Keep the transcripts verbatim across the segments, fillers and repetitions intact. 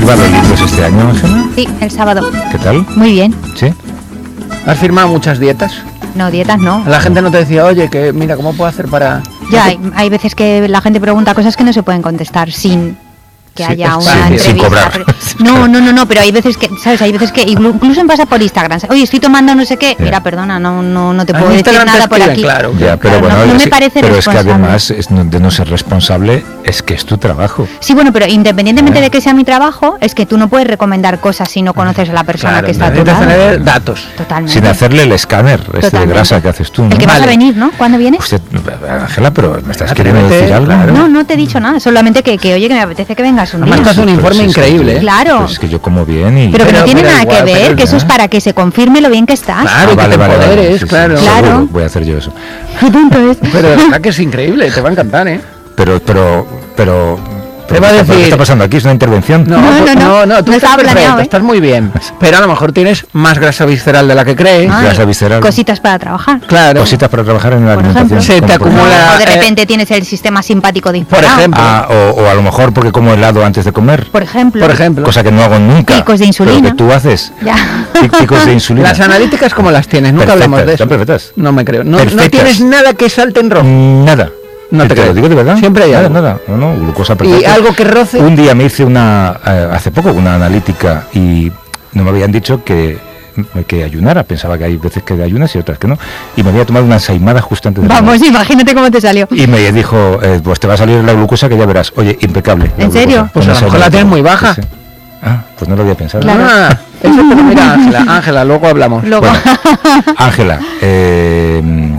firmado libros este año, Ángela? Sí, el sábado. ¿Qué tal? Muy bien. ¿Sí? ¿Has firmado muchas dietas? No, dietas no. La gente no te decía, oye, que mira, ¿cómo puedo hacer para...? Ya, hay, hay veces que la gente pregunta cosas que no se pueden contestar sin que Sí, haya es una fácil. entrevista. Sin cobrar. Pero- no, no, no, no, pero hay veces que, ¿sabes? Hay veces que inclu- incluso me pasa por Instagram. Oye, estoy tomando no sé qué. Ya. Mira, perdona, no, no, no te En puedo decir Instagram te nada por escriben, aquí. claro. Ya, pero Claro, bueno, no- no me es- parece pero es que responsable. además es no- de no ser responsable es que es tu trabajo. Sí, bueno, pero independientemente Ah. de que sea mi trabajo, es que tú no puedes recomendar cosas si no conoces a la persona Claro, que está a tu necesitas lado. tener datos. Totalmente. Sin hacerle el escáner este de Totalmente. grasa que haces tú, ¿no? El que vas a Vale. venir, ¿no? ¿Cuándo vienes? Usted, Ángela, pero me estás Atrévete, queriendo decir algo. claro. No, no te he dicho nada, solamente que, que oye, que me apetece que vengas un Además, día. te hace un Pero informe si es que increíble, yo- ¿eh? Claro. Pues es que yo como bien y... Pero que Pero- no tiene pero nada igual, que ver, pero que eso ya. es para que se confirme lo bien que estás. Claro, y que te empoderes, sí, sí, claro. Claro. seguro, voy a hacer yo eso. Qué tonto es. Pero de verdad que es increíble, te va a encantar, ¿eh? Pero, pero, pero... Te va a ¿qué está- decir- ¿Qué está pasando aquí? ¿Es una intervención? No, No, pues- no, no. no, tú No estás estaba perfecto, planeado, ¿eh? estás muy bien. Pero a lo mejor tienes más grasa visceral de la que crees. Ah. grasa visceral. Cositas para trabajar. Claro. Cositas para trabajar en la Por alimentación. ejemplo. Se te como por acumula- ejemplo- O de eh, repente tienes el sistema simpático Por disparado. ejemplo. Ah, o, o a lo mejor porque como helado antes de comer. Por ejemplo. Por ejemplo. Cosa que no hago nunca. Picos de insulina. Pero que tú haces. Ya. Pic- Picos de insulina. Las analíticas, ¿cómo las tienes? Nunca Perfectas, hablamos de eso. están perfectas. No me creo. No, no Perfectas. tienes nada que salte en rojo. Nada. No te te lo creo. digo de verdad. Siempre hay nada, algo. nada. No, no, glucosa Y perfecta. algo que roce. Un día me hice una, eh, hace poco, una analítica y no me habían dicho que, que ayunara. Pensaba que hay veces que ayunas y otras que no. Y me había tomado una ensaimada justo antes de Vamos, comer. imagínate cómo te salió. Y me dijo, eh, pues te va a salir la glucosa que ya verás. Oye, impecable. la ¿En serio? glucosa. Pues a Una lo mejor ensaimada. la tienes muy baja. Sí, sí. Ah, pues no lo había pensado. Claro. Ah, eso, pero mira, Ángela, Ángela, luego hablamos. Luego, Bueno, Ángela, eh,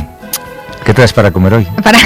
¿qué traes para comer hoy? para...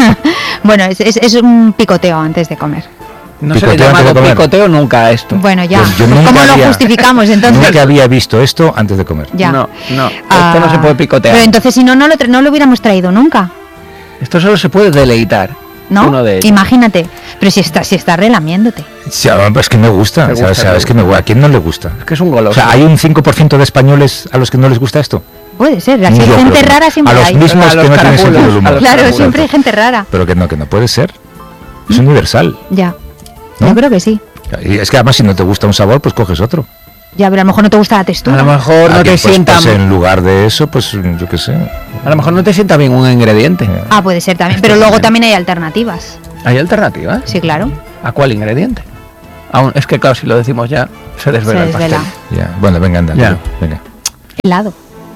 bueno, es, es, es un picoteo antes de comer. No se le Picoteo llama antes de comer. picoteo nunca a esto. Bueno, ya. Pues yo Pues nunca ¿Cómo lo había- justificamos entonces? Nunca había visto esto antes de comer. Ya. No, no, Ah, esto no se puede picotear. Pero entonces si no, no lo, tra- no lo hubiéramos traído nunca, Esto solo se puede deleitar. ¿no? Uno de ellos. Imagínate. Pero si estás si está relamiéndote. Sí, es que me gusta, Te ¿sabes? gusta, ¿Sabes? te Que me gusta. ¿A quién no le gusta? Es que es un O goloso. sea, hay un cinco por ciento de españoles a los que no les gusta esto. Puede ser, así Yo creo gente que no. rara siempre A los hay. mismos A los que no tienen carapulos, sentido del a humor. los Claro, carapulos. siempre hay gente rara. Pero que no, que no puede ser. Es universal. Ya. ¿No? Yo creo que sí. Y es que además si no te gusta un sabor, pues coges otro. Ya, pero a lo mejor no te gusta la A textura. lo mejor no Ah, que, te pues, sienta pues, en lugar de eso, pues yo qué sé. a lo mejor no te sienta bien un ingrediente. Eh, Ah, puede ser también. Pero luego también hay alternativas. ¿Hay alternativas? Sí, claro. ¿A cuál ingrediente? Aún, es que claro, si lo decimos ya, se desvela Se el pastel. desvela. Ya. Bueno, venga, anda. Ya. tío, Venga. Helado.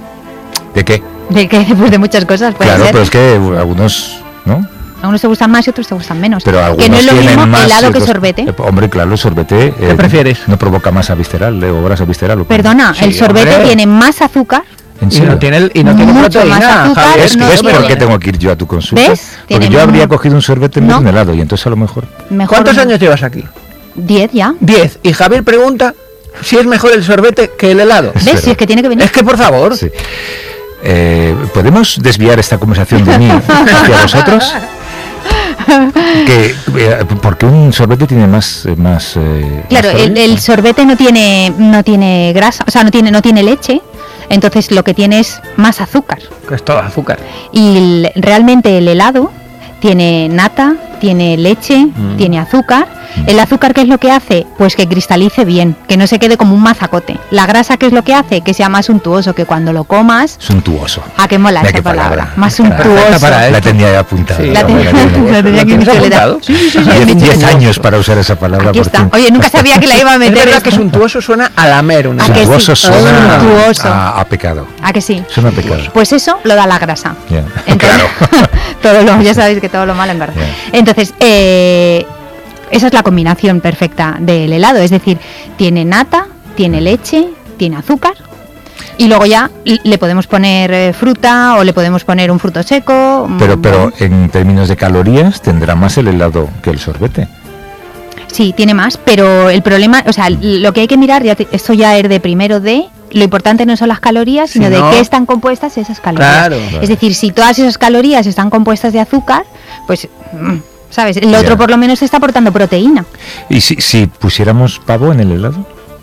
¿De qué? De que pues de muchas cosas puede Claro, ser. pero es que uh, algunos, ¿no? A unos te gustan más y otros te gustan menos. Pero algunos que no es lo tienen mismo más helado y que otros- sorbete. Eh, hombre, claro, el sorbete. eh, prefieres? No provoca masa visceral, eh, o grasa visceral. ¿o cómo? Perdona, Sí, el sorbete hombre. tiene más azúcar. ¿En Y serio? no tiene, el- y no tiene Mucho más proteína, azúcar, Javier. Es que no ¿ves tiene- por qué tengo que ir yo a tu consulta? ¿Ves? Porque Tiene yo habría mu- cogido un sorbete en vez No. de un helado y entonces a lo mejor. Mejor ¿Cuántos no. años llevas aquí? Diez ya. Diez. Y Javier pregunta si es mejor el sorbete que el helado. Es ¿Ves? verdad. Si es que tiene que venir. Es que por favor. Sí. Eh, ¿Podemos desviar esta conversación de mí hacia vosotros? Que, eh, porque un sorbete tiene más... eh, más eh, Claro, más el, calorías. el sorbete no tiene no tiene grasa, o sea, no tiene no tiene leche, entonces lo que tiene es más azúcar. Que es todo azúcar. Y el- realmente el helado tiene nata, tiene leche, Mm. tiene azúcar. El azúcar, ¿qué es lo que hace? Pues que cristalice bien, que no se quede como un mazacote. La grasa, ¿qué es lo que hace? Que sea más untuoso, que cuando lo comas... Suntuoso. ¿A qué mola Mira esa qué palabra? palabra. Más Perfecta untuoso. para La esto. tenía ya apuntada. Sí, La ¿no? tenía- La tenía- la tenía aquí en mi ¿Lo tienes soledad. apuntado? Sí, sí, sí, Diez- en mi diez soledad. años para usar esa palabra. Aquí por está. fin. Oye, nunca sabía que la iba a Es meter. verdad esto. que suntuoso suena a lamer una ¿A que sí? Suntuoso suena Suntuoso. a, a pecado. ¿A que sí? Suena a pecado. Pues eso lo da la grasa. Ya. Entonces, Claro. todo lo, ya sabéis que todo lo malo engorda. Ya. Entonces, eh, esa es la combinación perfecta del helado. Es decir, tiene nata, tiene leche, tiene azúcar. Y luego ya l- le podemos poner eh, fruta o le podemos poner un fruto seco. mm, Pero, pero bueno, en términos de calorías tendrá más el helado que el sorbete. sí, tiene más. Pero el problema, o sea, lo que hay que mirar, ya te- esto ya es de primero de... Lo importante no son las calorías, sino Si no- de qué están compuestas esas calorías. Claro. Es decir, si todas esas calorías están compuestas de azúcar, pues, mm, ¿sabes? El otro Ya. por lo menos está aportando proteína. ¿Y si, si pusiéramos pavo en el helado?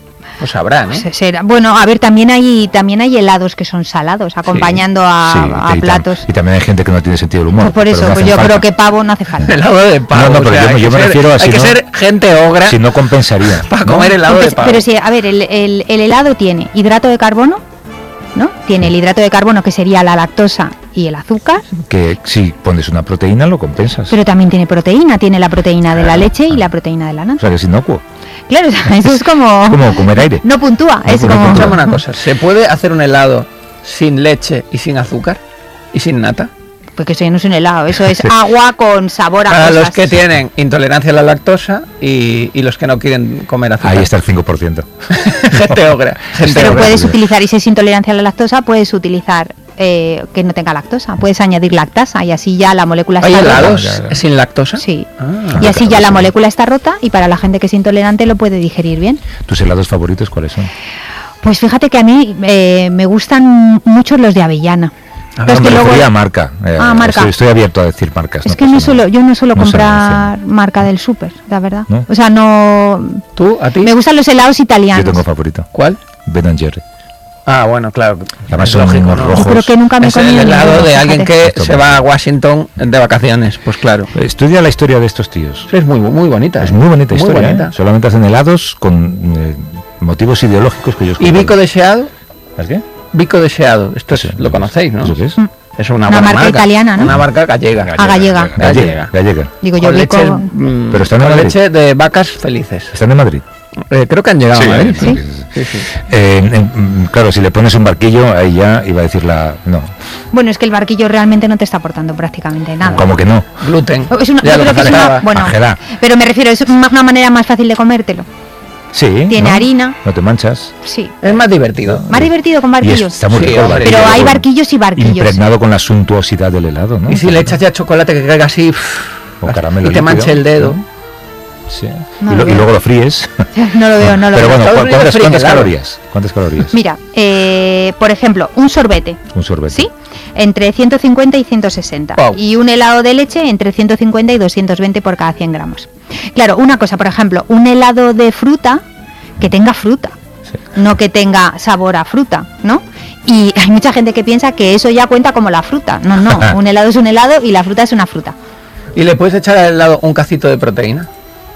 Pues habrán, ¿eh? Se- será- bueno, a ver, también hay también hay helados que son salados, acompañando a, Sí, a y tam- platos. Y también hay gente que no tiene sentido del humor. Pues por pero eso, no pues hacen yo falta. creo que pavo no hace falta. Helado de pavo. No, no, pero o sea, yo me- hay yo que me ser- refiero a Hay si que no- ser gente ogra Si no compensaría. para ¿no? comer helado de Entonces, pavo. pero sí, a ver, el, el- el helado tiene hidrato de carbono, ¿no? Tiene el hidrato de carbono, que sería la lactosa y el azúcar, Que si pones una proteína lo compensas. pero también tiene proteína, tiene la proteína de la Claro, leche y claro. la proteína de la O nata. sea, que es inocuo. Claro, o sea, eso es como... Como comer aire. No puntúa, No, es pues no como... puntúa. Escuchame una cosa, ¿se puede hacer un helado sin leche y sin azúcar? ¿Y sin nata? Porque eso ya no es un helado, eso es Sí. agua con sabor a Para cosas. los que tienen intolerancia a la lactosa y, y los que no quieren comer azúcar. Ahí está el cinco por ciento. gente ogra. Gente Pero ogra. puedes utilizar, y si es intolerancia a la lactosa, puedes utilizar eh, que no tenga lactosa, puedes añadir lactasa y así ya la molécula ¿Hay está helados Ya, ya. sin lactosa? Sí. Ah. Y así claro, ya la sí. molécula está rota y para la gente que es intolerante lo puede digerir bien. ¿Tus helados favoritos cuáles son? Pues fíjate que a mí eh, me gustan mucho los de avellana. Ah, Pero es No, que me luego- refería a marca. Eh, Ah, marca. Estoy, estoy abierto a decir marcas. es que no pasa suelo, nada. yo no suelo No se comprar menciona. marca del súper, la verdad. ¿No? O sea, no... ¿Tú? ¿A ti? Me gustan los helados Yo italianos. tengo favorito. ¿Cuál? Ben and Jerry. Ah, bueno, claro. Además Es son lógico, unos ¿no? rojos. Yo creo que nunca me he Es el comido helado ninguno, de alguien fíjate. que Esto se no. va a Washington de vacaciones, pues claro. Estudia la historia de estos tíos. Es muy, muy bonita. Es ¿eh? muy bonita historia. bonita. ¿eh? Solamente hacen helados con eh, motivos ideológicos que ellos ¿Y bico deseado? ¿Es qué? Bico deseado. Esto es- Sí, lo conocéis, ¿no? ¿Eso qué es? Es una, Una buena marca italiana, ¿no? Una marca gallega. Ah, gallega. Gallega. Gallega. Digo yo, Con bico- leches, mm, Pero están en con Madrid. leche de vacas felices. ¿Están en Madrid? Eh, creo que han llegado Sí, a Madrid. sí, Sí, sí, sí. sí, sí. Eh, en- mm, claro, si le pones un barquillo, ahí ya iba a decir la... No, Bueno, es que el barquillo realmente no te está aportando prácticamente nada. como que no. Gluten. Es una, Ya yo lo creo que es faltaba. una, bueno, Ángela. pero me refiero, es una, una manera más fácil de comértelo. Sí. Tiene ¿no? harina. No te manchas. Sí. Es más divertido. Más divertido con Y barquillos. está muy Sí, rico el hombre. barquillo, Pero hay con- barquillos y barquillos. Impregnado con la suntuosidad del helado, ¿no? Y si le echas ya chocolate que caiga así O caramelo y te líquido, manche el dedo. ¿no? Sí. No y, lo lo- y veo. luego lo fríes. No lo veo, no lo Pero veo. bueno, Estados ¿cu- Unidos ¿cuántas, fríe cuántas helado. calorías? ¿Cuántas calorías? Mira, eh, por ejemplo, un sorbete, Un sorbete. ¿sí? Entre ciento cincuenta y ciento sesenta. Wow. Y un helado de leche entre ciento cincuenta y doscientos veinte por cada cien gramos. Claro, una cosa, por ejemplo, un helado de fruta que tenga fruta, Sí. no que tenga sabor a fruta, ¿no? Y hay mucha gente que piensa que eso ya cuenta como la fruta. No, no, un helado es un helado y la fruta es una fruta. Y le puedes echar al helado un cacito de proteína.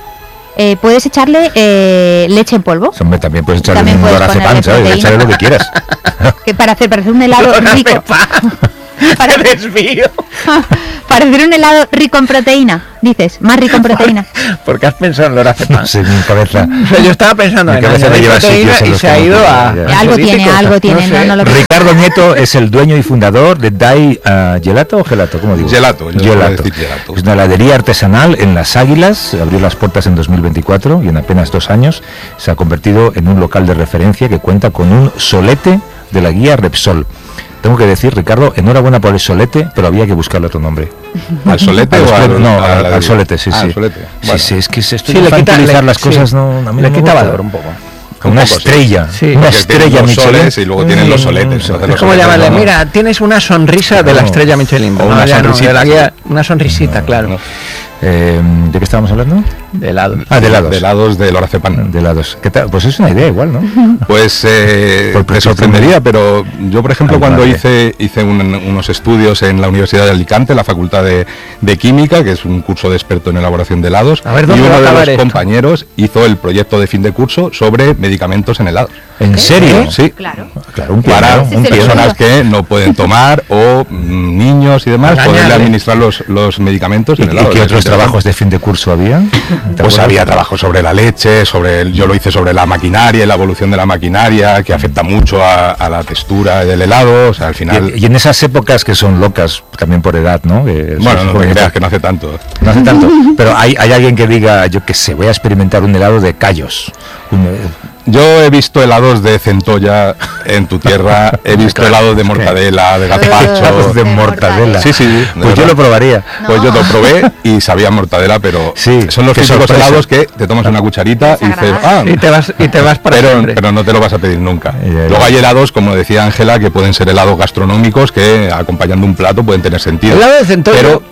Eh, puedes echarle eh, leche en polvo, Hombre, también puedes echarle También un puedes lorazepam, ponerle ¿sabes? proteína. Echarle lo que quieras. que para hacer, para hacer un helado rico. Para, ¡Qué desvío! para hacer un helado rico en proteína, dices, más rico en proteína. Porque has pensado en lorazepam. No sé, mi cabeza. O sea, yo estaba pensando Mi en cabeza me añadir lleva a proteína sitios en y los se que ha no ido quiero, a... ya. a Algo dice tiene, cosas. algo tiene, no, no lo- Ricardo Nieto es el dueño y fundador de Dai ah, Gelato o Gelato, ¿cómo digo? Gelato, yo suelo decir gelato. Es una heladería artesanal en Las Águilas, abrió las puertas en dos mil veinticuatro y en apenas dos años se ha convertido en un local de referencia que cuenta con un solete de la guía Repsol. Tengo que decir, Ricardo, enhorabuena por el solete, pero había que buscarle otro nombre. ¿Al solete Al o solete, al, no, a al, la- al solete, sí, Ah, sí. al solete. Sí, Bueno, sí, es que se esto Sí, de le quita, infantilizar le- las cosas, sí, no, a mí le no me quita gusta. valor un poco. Como una Un poco, sí. estrella, Sí. una porque tienen estrella los Michelin. soles y luego tienen los soletes. Entonces Es los como soletes llamarle, no- mira, tienes una sonrisa de la No. estrella Michelin. O No, una ya no, sonrisita, de la guía, sí. una sonrisita, claro. no. Eh, ¿De qué estábamos hablando? De helado. Ah, de helados. De helados de lorazepam. De helados. ¿Qué tal? Pues es una idea igual, ¿no? Pues eh, Por te precio sorprendería, pero yo, por ejemplo, Ay, cuando madre. hice hice un- unos estudios en la Universidad de Alicante, la Facultad de, de Química, que es un curso de experto en elaboración de helados, A ver, y ¿dónde va uno a de los acabar esto? compañeros hizo el proyecto de fin de curso sobre medicamentos en helados. ¿En serio? Sí. Claro. Claro, un Para pionero, Ese un es el pionero. personas que no pueden tomar o mm, niños y demás, Engañarle. poderle administrar los, los medicamentos ¿Y, en y helados. qué Es otros interesante. trabajos de fin de curso había? ¿Te Pues acuerdas? había trabajo sobre la leche, sobre el- yo lo hice sobre la maquinaria y la evolución de la maquinaria, que afecta mucho a, a la textura del helado, o sea, al final... Y, y en esas épocas que son locas, también por edad, ¿no? Que bueno, son no te jóvenes, creas que no hace tanto. no hace tanto. Pero hay, hay alguien que diga, yo que sé, voy a experimentar un helado de callos. Un, eh, Yo he visto helados de centolla en tu tierra, he visto helados de mortadela, de helados gazpacho. de de mortadela. Sí, sí, de Pues yo verdad. lo probaría. Pues yo lo probé y sabía mortadela, pero Sí, son los qué típicos sorpresa. helados que te tomas una cucharita y dices, ah, Desagradable. Y te vas, y te vas para pero, siempre. pero no te lo vas a pedir nunca. Ya, ya. Luego hay helados, como decía Ángela, que pueden ser helados gastronómicos que acompañando un plato pueden tener sentido. Helado de centolla. Pero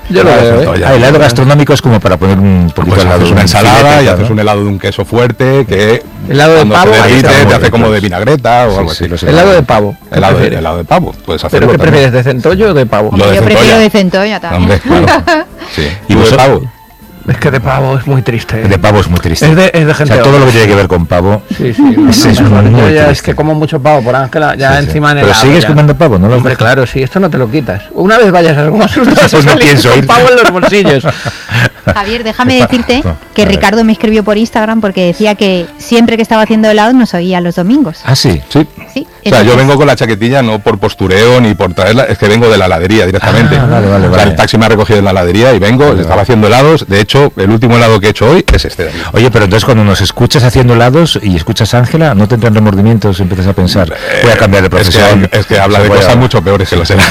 Yo lo helado de veo, ¿eh? centolla. Ah, el helado gastronómico es como para poner un poquito Pues al lado haces de una un ensalada filete, y claro, haces ¿no? un helado de un queso fuerte que Helado de cuando pavo, se ahí derrite está, te muy hace como ricos. de vinagreta o Sí, algo sí, así. los Helado de pavo. ¿qué Helado de, prefieres? helado de pavo, puedes ¿Pero hacerlo qué también. prefieres, de centollo o de pavo? Lo de Yo centolla. prefiero de centolla también. Hombre, claro. Sí. ¿Y ¿Y de vosotros? pavo? Es que de pavo es muy triste. De pavo es muy triste. Es de- es de o gente sea, todo honesta. lo que tiene que ver con pavo. Sí, sí. no, Ese no, es mejor. muy Yo ya es triste. que como mucho pavo por Ángela, ya Sí, sí. encima en Pero helado, sigues ya. comiendo pavo, ¿no? Lo Hombre, dejas? claro, sí, esto no te lo quitas. Una vez vayas a alguna Pues no salir pienso con ir. pavo en los bolsillos. Javier, déjame Epa, decirte epa, que a ver. Ricardo me escribió por Instagram porque decía que siempre que estaba haciendo helado nos oía los domingos. Ah, sí. Sí. Sí, O sea, yo entonces- vengo con la chaquetilla no por postureo ni por traerla, es que vengo de la heladería directamente. Ah, vale, vale, O sea, vale. el taxi me ha recogido en la heladería y vengo, Vale, estaba vale. haciendo helados. De hecho, el último helado que he hecho hoy es este de aquí. Oye, pero entonces cuando nos escuchas haciendo helados y escuchas a Ángela, ¿no te entran remordimientos? Empiezas a pensar, voy a cambiar de Es que, profesión. es que habla de Voy a- cosas mucho peores que los helados.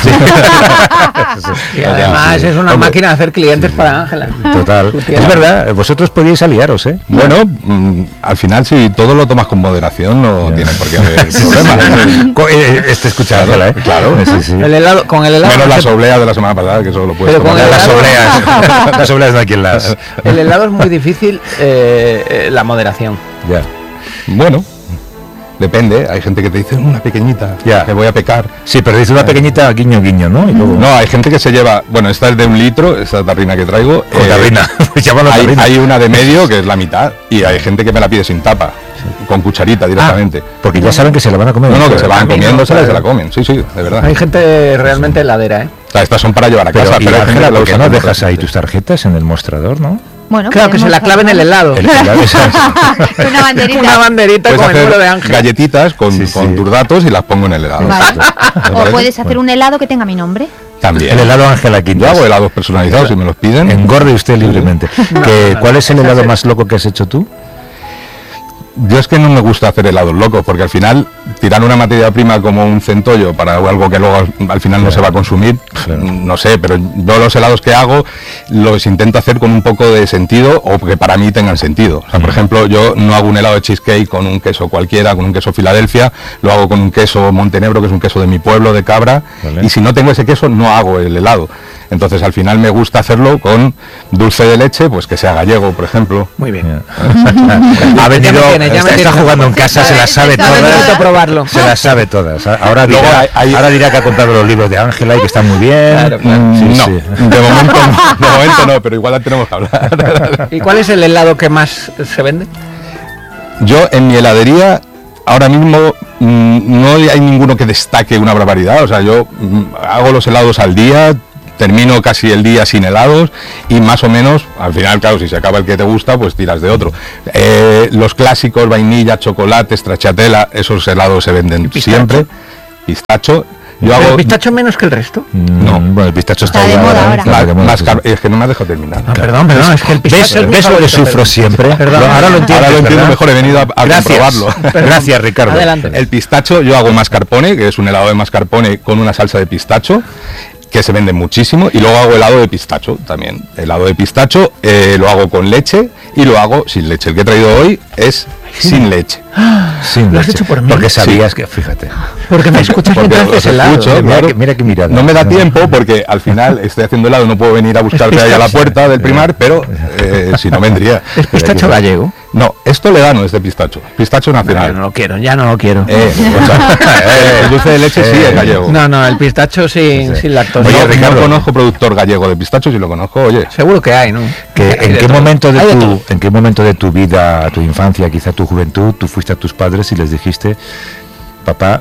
Y además sí. es una Hombre. máquina de hacer clientes para Ángela. Total. Tú tienes- Es verdad, vosotros podíais aliaros, ¿eh? Bueno, mm, al final si todo lo tomas con moderación no tiene por qué haber problema. Co- eh, Este escucha a Ángela, ¿eh? Claro. Sí, sí. El helado, con el helado, Menos no las se- obleas de la semana pasada, que solo lo puedes Pero con tomar. el Las helado- obleas. Las obleas no hay quien las... el helado es muy difícil eh, eh, la moderación. Ya. Bueno, depende. Hay gente que te dice una pequeñita, Ya. que voy a pecar. Sí, pero dice una pequeñita guiño guiño, ¿no? Y luego... No, hay gente que se lleva, bueno, esta es de un litro, esta tarrina que traigo. Con eh, tarrina. Llámalo hay, tarrina. hay una de medio que es la mitad y hay gente que me la pide sin tapa, con cucharita directamente. Ah, porque ya saben que se la van a comer. no, no, que se van a mí no, comiéndosela y se claro. la comen. Sí, sí, de verdad. Hay gente realmente heladera, ¿eh? O sea, estas son para llevar a Pero, casa, y pero hay gente Ángela, que la ¿por qué usa no como dejas ahí presente. tus tarjetas en el mostrador, no? Bueno, Claro, que se la clave en el helado. El- el- esa- Una banderita. Una banderita Puedes con el hacer número de Ángel. galletitas con, Sí, con sí. tus datos y las pongo en el helado. Vale. ¿Te O parece? puedes hacer un helado que tenga mi nombre. También. El helado Ángela Yo Quintas. hago helados personalizados si me los piden. Engorde usted libremente. Que, ¿Cuál es el helado más loco que has hecho tú? Yo es que no me gusta hacer helados locos, porque al final tirar una materia prima como un centollo para algo que luego al, al final no Claro. se va a consumir, Claro. no sé, pero yo los helados que hago los intento hacer con un poco de sentido o que para mí tengan sentido. O sea, por ejemplo, yo no hago un helado de cheesecake con un queso cualquiera, con un queso Filadelfia, lo hago con un queso Montenegro, que es un queso de mi pueblo, de cabra, Vale. y si no tengo ese queso no hago el helado. Entonces al final me gusta hacerlo con dulce de leche, pues que sea gallego, por ejemplo. Muy bien. Ha venido, Ya me tiene, ya me está, está tiene. jugando en casa, se las sabe Ya me Necesito todas. probarlo. Se las sabe todas. Ahora Luego dirá, hay- hay- ahora dirá que ha comprado los libros de Ángela y que están muy bien. Claro, claro. Mm, Sí, no, sí. de momento no, de momento no, pero igual la tenemos que hablar. ¿Y cuál es el helado que más se vende? Yo en mi heladería ahora mismo mm, no hay ninguno que destaque una barbaridad, o sea, yo mm, hago los helados al día, termino casi el día sin helados y más o menos, al final, claro, si se acaba el que te gusta, pues tiras de otro. Eh, los clásicos, vainilla, chocolate, stracciatella, esos helados se venden pistacho? siempre. Pistacho. Yo ¿El hago pistacho menos que el resto? Mm, No. Bueno, el pistacho está, Está de ya- moda ahora. está de moda, más sí, car- sí. es que no me has dejado terminar. Ah, perdón, perdón, es que el pistacho ¿Ves, es mi ¿ves lo que favorito, sufro pero- siempre? Perdón. Lo- ahora lo entiendo. Ahora lo entiendo mejor, he venido a, a Gracias. comprobarlo. Gracias, Ricardo. Adelante. El pistacho, yo hago mascarpone, que es un helado de mascarpone con una salsa de pistacho, que se vende muchísimo, y luego hago helado de pistacho también. Helado de pistacho eh, lo hago con leche y lo hago sin leche. El que he traído hoy es sin leche. Sin ¿Lo has leche. hecho por mí? Porque sabías que, fíjate. Porque me escuchas Porque mientras haces os helado. escucho, Eh, mira claro. que- mira que mirada. No me da tiempo porque al final estoy haciendo helado, no puedo venir a buscarte ahí a la puerta del primar, pero eh, si no vendría. ¿Es pistacho gallego? No, es toledano, es de pistacho. Pistacho No, nacional. no lo quiero, ya no lo quiero. Eh, o sea, eh, el dulce de leche sí Eh, es gallego. No, no, el pistacho sin, Sí. sin lactosa. Oye, No, Ricardo. no conozco productor gallego de pistacho, si lo conozco, oye. Seguro que hay, ¿no? Que, Hay ¿en, de qué todo. momento de Hay tu, todo. ¿En qué momento de tu vida, tu infancia, quizá tu juventud, tú fuiste a tus padres y les dijiste, papá,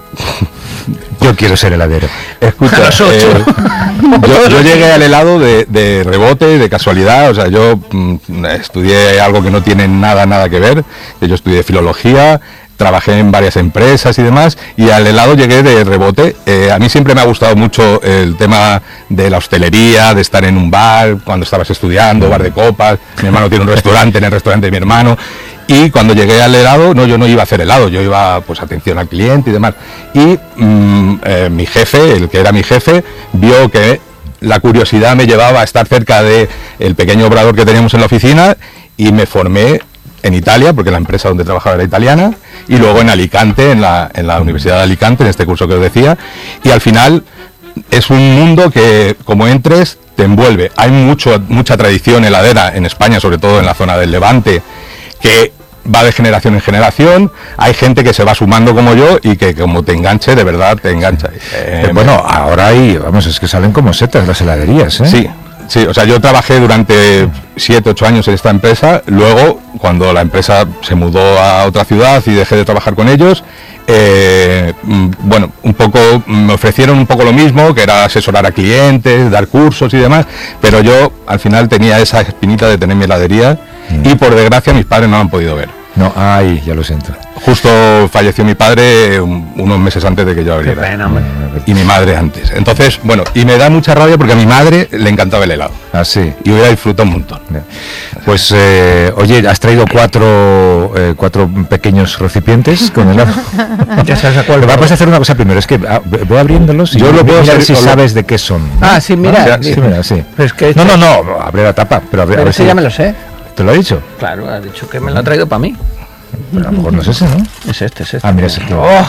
yo quiero ser heladero? Escucha, A los ocho. eh, yo, yo llegué al helado de, de rebote, de casualidad, o sea, yo mm, estudié algo que no tiene nada, nada que ver, yo estudié filología, trabajé en varias empresas y demás, y al helado llegué de rebote. Eh, a mí siempre me ha gustado mucho el tema de la hostelería, de estar en un bar, cuando estabas estudiando, bar de copas, mi hermano tiene un restaurante, en el restaurante de mi hermano, y cuando llegué al helado, no, yo no iba a hacer helado, yo iba, pues, atención al cliente y demás. Y mm, eh, mi jefe, el que era mi jefe, vio que la curiosidad me llevaba a estar cerca de el pequeño obrador que teníamos en la oficina y me formé en Italia, porque la empresa donde trabajaba era italiana, y luego en Alicante, en la, en la Universidad de Alicante, en este curso que os decía, y al final es un mundo que, como entres, te envuelve. Hay mucho, mucha tradición heladera en España, sobre todo en la zona del Levante, que va de generación en generación. Hay gente que se va sumando como yo y que como te enganche, de verdad te engancha. Eh, bueno, ahora hay, vamos, es que salen como setas las heladerías, ¿eh? Sí, sí, o sea, yo trabajé durante siete, ocho años en esta empresa. Luego, cuando la empresa se mudó a otra ciudad y dejé de trabajar con ellos, eh, bueno, un poco me ofrecieron un poco lo mismo, que era asesorar a clientes, dar cursos y demás, pero yo al final tenía esa espinita de tener mi heladería mm. y por desgracia mis padres no lo han podido ver. No, ay, ya lo siento. Justo falleció mi padre un, unos meses antes de que yo abriera. Qué pena, hombre. Y mi madre antes. Entonces, bueno, y me da mucha rabia porque a mi madre le encantaba el helado. Ah, sí. Y hubiera disfrutado un montón. Pues, eh, oye, has traído cuatro eh, cuatro pequeños recipientes con helado. Ya sabes a cuál. Vamos a hacer una cosa primero, es que ah, voy abriéndolos y yo lo puedo mirar hacer si solo. sabes de qué son. ¿No? Ah, sí, mira. ¿No? Sí, mira, sí. Pero es que No, no, no, abre la tapa, pero a ver, Pero a ver ese si ya me lo sé. ¿Te lo ha dicho? Claro, ha dicho que me lo ha traído para mí. Pero a lo mejor no es ese, ¿no? Es este, es este. Ah, mira, es este. ¡Oh!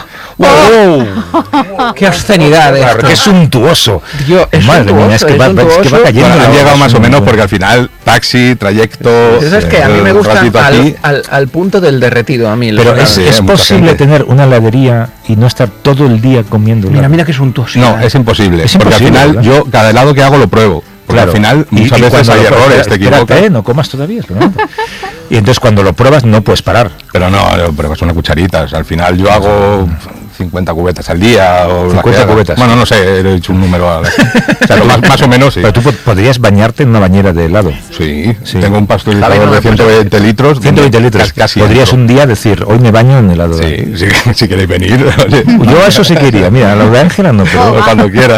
¡Oh! ¡Qué obscenidad Claro, esto! ¡qué suntuoso! Dios, es Madre suntuoso, mía, es que es va, es que va suntuoso. cayendo. Bueno, han la- llegado más o un- menos porque al final taxi, trayecto. Eso es que a mí me un gusta ratito al, aquí. al, al punto del derretido, a mí. el Pero helado. es, Sí, es mucha posible gente. tener una heladería y no estar todo el día comiendo Mira, helado. mira qué suntuoso. No, es imposible. Es porque imposible, al final ¿verdad? yo cada helado que hago lo pruebo. Porque Claro. al final Y- muchas y veces cuando hay lo pruebas- errores, te espérate, equivocas. no comas todavía, espera un momento. Y entonces cuando lo pruebas no puedes parar. Pero no, no, pruebas una cucharita. O sea, al final yo hago cincuenta cubetas al día. O las cincuenta que haga. cubetas. Bueno, no sé, he hecho un número. A la- o sea, lo más, más o menos sí. Pero tú po- podrías bañarte en una bañera de helado. Sí, Sí. tengo un Javi, pasteurizador no de me ciento veinte litros. ciento veinte donde litros. ca- Casi Podrías entro. un día decir, hoy me baño en helado. Sí, sí, si queréis venir. oye. Yo a eso sí que iría. Mira, a lo de Ángela no, pero Cuando quiera.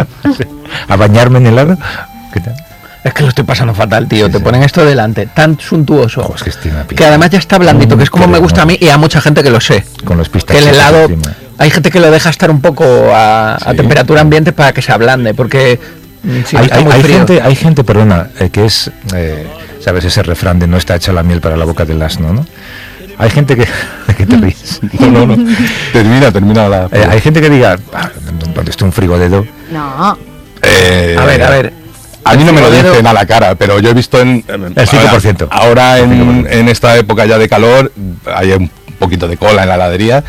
a bañarme en helado. ¿Qué tal? Es que lo estoy pasando fatal, tío. Sí, Te sí. ponen esto delante, tan suntuoso. Oh, es que tiene una pinta. Que además ya está blandito, que es como me gusta a mí y a mucha gente que lo sé. Con los Que pistachos el helado, encima. hay gente que lo deja estar un poco a, a Sí. temperatura ambiente para que se ablande, porque mm, si no hay, está hay- muy hay frío. gente, hay gente, perdona, eh, que es, eh, sabes, ese refrán de no está hecha la miel para la boca del asno, ¿no? Hay gente que, ¿de qué te ríes? No, no, no. Termina, termina la. Eh, hay gente que diga, ah, donde esté un frigodedo. No. Eh, A ver, a ver. A mí no me lo frigodedo- dicen a la cara, pero yo he visto en... El cinco por ciento. Ahora El cinco por en, ciento. en esta época ya de calor hay un poquito de cola en la heladería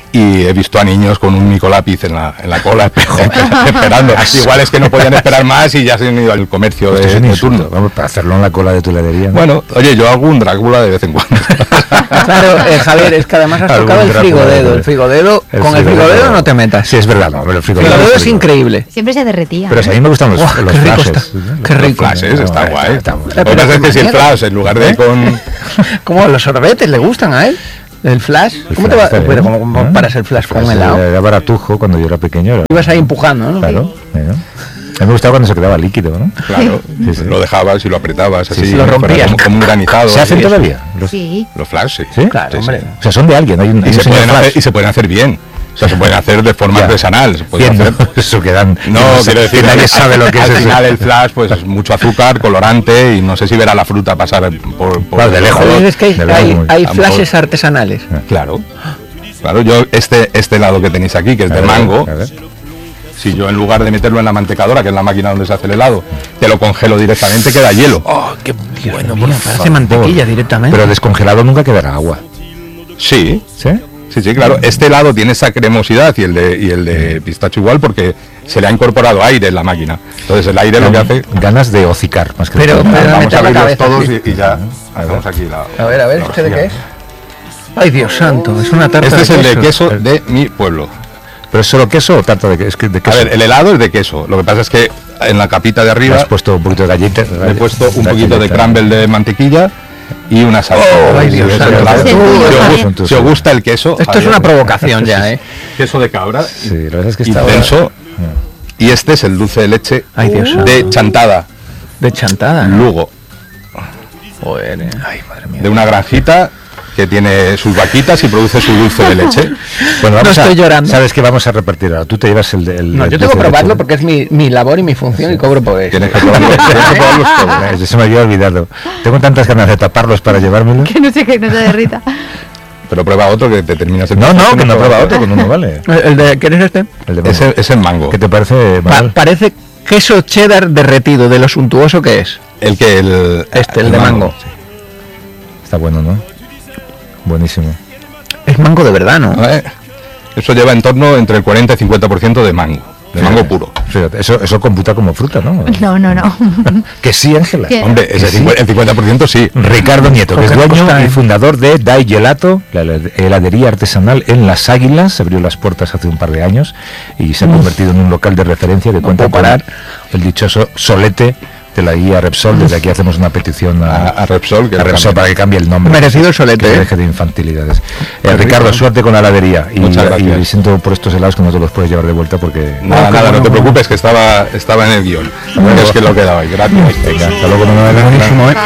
y he visto a niños con un micolápiz en la, en la cola esperando. Igual es que no podían esperar más y ya se han ido al comercio Esto de, es un de insulto. turno. Vamos, para hacerlo en la cola de tu heladería. ¿no? Bueno, oye, yo hago un Drácula de vez en cuando. Claro, eh, Javier, es que además has Algún tocado el Drácula, frigodedo. el El frigodedo, el con el frigodedo- frigodedo no te metas. Sí, es verdad, no, pero el El frigodedo, frigodedo es frigodedo. increíble. Siempre se derretía. Pero si a mí me gustan los, Buah, los qué rico flashes. está. Qué Los rico. flashes, No, está no, guay. está muy Lo bien. que pasa es que si el manera. flash, en lugar de ¿Eh? con... ¿Cómo los sorbetes le gustan a él? ¿El flash? El ¿Cómo flash te va? está bien, Pero ¿no? ¿cómo, cómo ¿Eh? paras el flash con un Flash helado? Era baratujo cuando yo era pequeño. Era- Ibas ahí empujando, ¿no? Claro. claro. A mí me gustaba cuando se quedaba líquido, ¿no? Claro, Sí, sí. lo dejabas y lo apretabas así, sí, lo fuera rompías. como, como un granizado. ¿Se hacen así. todavía? Los, Sí. Los flash, sí. ¿Sí? Claro, Sí, hombre. sí. O sea, son de alguien. Hay un, hay Y un se, señor pueden flash. hacer, y se pueden hacer bien. O sea, se pueden hacer de forma Ya. artesanal. Se puede Bien, hacer... ¿no? Eso quedan. No, quiero decir, que nadie sabe lo que es al eso. final el flash, pues es mucho azúcar, colorante y no sé si verá la fruta pasar por... por Claro, de lejos. Joder, es que hay, De verdad, hay, muy- hay a lo mejor- flashes artesanales. Claro. Claro, yo este este helado que tenéis aquí, que es A de ver, mango, a ver. si yo en lugar de meterlo en la mantecadora, que es la máquina donde se hace el helado, te lo congelo directamente, queda hielo. Oh, qué bueno, Mira, por parece favor. mantequilla directamente. Pero descongelado nunca quedará agua. Sí, ¿Sí? sí, sí, claro. Este helado tiene esa cremosidad y el de y el de pistacho igual porque se le ha incorporado aire en la máquina. Entonces el aire lo que hace... Ganas de hocicar más que Pero- de pero- Vamos meter a la abrirlos cabeza, todos sí. y, y ya hacemos aquí la... A ver, a ver, la ¿este de hostia. qué es? Ay, Dios santo, es una tarta Este es el de queso. queso de mi pueblo. ¿Pero es solo queso o tarta de, que- es que de A queso? ver, el helado es de queso. Lo que pasa es que en la capita de Le arriba has puesto un poquito de galleta. le he puesto un poquito de crumble de mantequilla y una salsa. Oh, ay, Sí, Dios ese santo. helado. Es el tuyo, Si os Javier. gusta- Si os gusta el queso... Esto es Javier, una provocación ya, ¿eh? Queso de cabra, Sí, la verdad es que está intenso. Y este es el dulce de leche Ay, Dios santo. de chantada, De chantada. Lugo, Joder, eh. Ay, madre mía. de una granjita que tiene sus vaquitas y produce su dulce de leche. Bueno, vamos No a, estoy llorando. ¿Sabes qué vamos a repartir ahora? Tú te llevas el... de- el No, el yo tengo que dulce de probarlo leche. porque es mi, mi labor y mi función y cobro por eso. Tienes que probarlo, tienes que probarlos todos. Eh, Se me había olvidado. Tengo tantas ganas de taparlos para llevármelos. Que no sé que no se derrita. pero prueba otro que te terminas el No, no, que no prueba otro, con uno vale. El, el de, ¿Quieres este? El de mango. Ese es el mango. ¿Qué te parece, Pa- Manuel? parece queso cheddar derretido, de lo suntuoso que es. El que el Este, el de mango. sí. Está bueno, ¿no? Buenísimo. Es mango de verdad, ¿no? ¿Vale? Eso lleva en torno entre el cuarenta y cincuenta por ciento de mango, de mango puro. Fíjate, eso, eso computa como fruta, ¿no? No, no, no. Que sí, Ángela. ¿Qué? Hombre, ese Sí. cincuenta- el cincuenta por ciento sí. Ricardo Nieto, que es Porque dueño costa, y ¿eh? fundador de Dai Gelato, la heladería artesanal en Las Águilas. Se abrió las puertas hace un par de años y se ha convertido en un local de referencia que cuenta puedo con parar. el dichoso solete de la guía Repsol. Desde aquí hacemos una petición a, A, a Repsol, que a lo Repsol cambie. para que cambie el nombre. Merecido el solete, Que ¿eh? deje de infantilidades. Eh, Qué Ricardo, rico. suerte con la heladería. Y, Muchas gracias. y siento por estos helados que no te los puedes llevar de vuelta porque... Nada, Ah, nada, bueno, no te bueno. preocupes, que estaba, estaba en el guión. luego. Es que lo queda hoy. Gracias. Venga, hasta luego, Manuel. Buenísimo, ¿eh?